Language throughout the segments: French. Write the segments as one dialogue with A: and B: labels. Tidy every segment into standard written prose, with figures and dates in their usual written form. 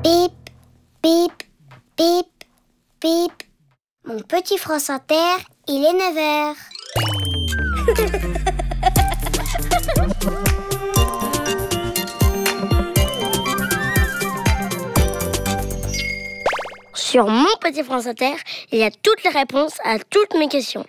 A: Pip, pip, pip, pip. Mon petit France Inter, il est 9h. Sur mon petit France Inter, il y a toutes les réponses à toutes mes questions.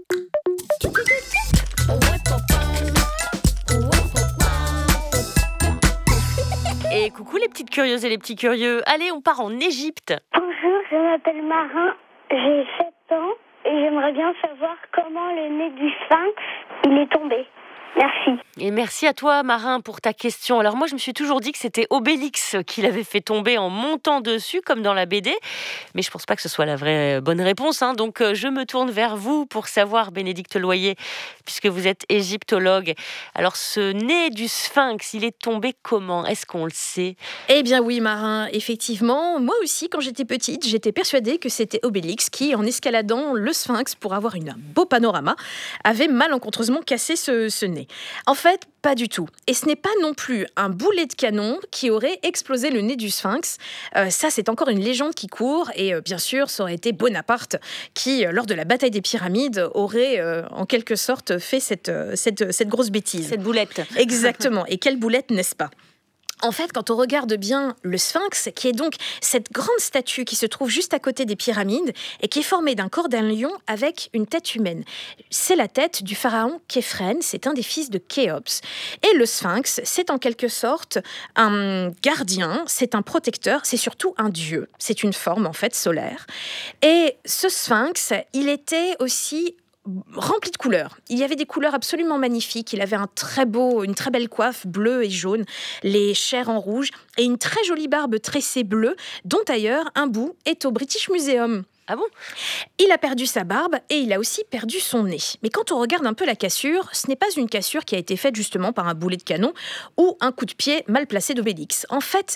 B: Et coucou les petites curieuses et les petits curieux. Allez, on part en Égypte.
C: Bonjour, je m'appelle Marin, j'ai 7 ans et j'aimerais bien savoir comment le nez du sphinx il est tombé. Merci.
B: Et merci à toi, Marin, pour ta question. Alors moi, je me suis toujours dit que c'était Obélix qui l'avait fait tomber en montant dessus, comme dans la BD. Mais je pense pas que ce soit la vraie bonne réponse. Donc je me tourne vers vous pour savoir, Bénédicte Loyer, puisque vous êtes égyptologue. Alors ce nez du sphinx, il est tombé comment ? Est-ce qu'on le sait ?
D: Eh bien oui, Marin, effectivement. Moi aussi, quand j'étais petite, j'étais persuadée que c'était Obélix qui, en escaladant le sphinx pour avoir un beau panorama, avait malencontreusement cassé ce nez. En fait, pas du tout. Et ce n'est pas non plus un boulet de canon qui aurait explosé le nez du sphinx. Ça, c'est encore une légende qui court. Et bien sûr, ça aurait été Bonaparte qui, lors de la bataille des pyramides, aurait en quelque sorte fait cette grosse bêtise.
B: Cette boulette.
D: Exactement. Et quelle boulette, n'est-ce pas ? En fait, quand on regarde bien le sphinx, qui est donc cette grande statue qui se trouve juste à côté des pyramides et qui est formée d'un corps d'un lion avec une tête humaine. C'est la tête du pharaon Képhren, c'est un des fils de Khéops. Et le sphinx, c'est en quelque sorte un gardien, c'est un protecteur, c'est surtout un dieu. C'est une forme en fait solaire. Et ce sphinx, il était aussi rempli de couleurs. Il y avait des couleurs absolument magnifiques. Il avait une très belle coiffe bleue et jaune, les chairs en rouge et une très jolie barbe tressée bleue, dont d'ailleurs un bout est au British Museum.
B: Ah bon ?
D: Il a perdu sa barbe et il a aussi perdu son nez. Mais quand on regarde un peu la cassure, ce n'est pas une cassure qui a été faite justement par un boulet de canon ou un coup de pied mal placé d'Obélix. En fait,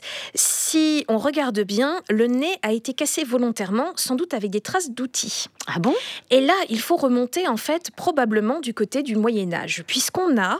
D: si on regarde bien, le nez a été cassé volontairement, sans doute avec des traces d'outils.
B: Ah bon ?
D: Et là, il faut remonter en fait probablement du côté du Moyen-Âge, puisqu'on a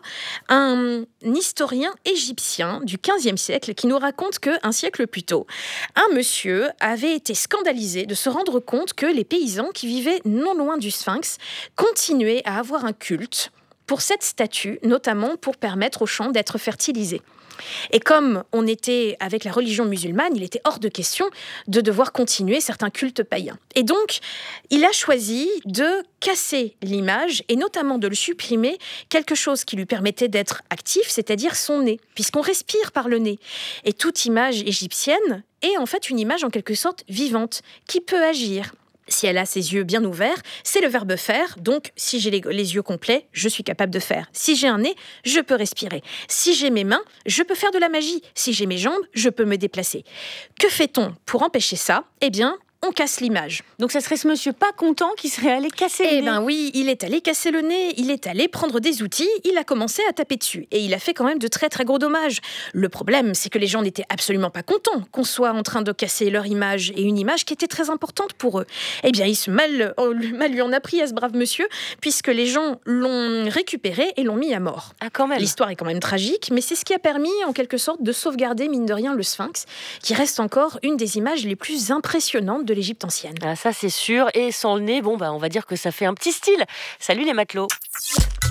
D: un historien égyptien du XVe siècle qui nous raconte qu'un siècle plus tôt, un monsieur avait été scandalisé de se rendre compte que les paysans qui vivaient non loin du Sphinx continuaient à avoir un culte pour cette statue, notamment pour permettre aux champs d'être fertilisés. Et comme on était avec la religion musulmane, il était hors de question de devoir continuer certains cultes païens. Et donc, il a choisi de casser l'image et notamment de le supprimer quelque chose qui lui permettait d'être actif, c'est-à-dire son nez, puisqu'on respire par le nez. Et toute image égyptienne est en fait une image en quelque sorte vivante, qui peut agir. Si elle a ses yeux bien ouverts, c'est le verbe faire. Donc, si j'ai les yeux complets, je suis capable de faire. Si j'ai un nez, je peux respirer. Si j'ai mes mains, je peux faire de la magie. Si j'ai mes jambes, je peux me déplacer. Que fait-on pour empêcher ça ? Eh bien, on casse l'image.
B: Donc ça serait ce monsieur pas content qui serait allé casser le nez.
D: Eh bien oui, il est allé casser le nez, il est allé prendre des outils, il a commencé à taper dessus. Et il a fait quand même de très très gros dommages. Le problème, c'est que les gens n'étaient absolument pas contents qu'on soit en train de casser leur image, et une image qui était très importante pour eux. Eh bien, mal lui en a pris à ce brave monsieur, puisque les gens l'ont récupéré et l'ont mis à mort.
B: Ah, quand même.
D: L'histoire est quand même tragique, mais c'est ce qui a permis en quelque sorte de sauvegarder, mine de rien, le sphinx, qui reste encore une des images les plus impressionnantes de l'Égypte ancienne.
B: Ah, ça c'est sûr, et sans le nez, on va dire que ça fait un petit style. Salut les matelots.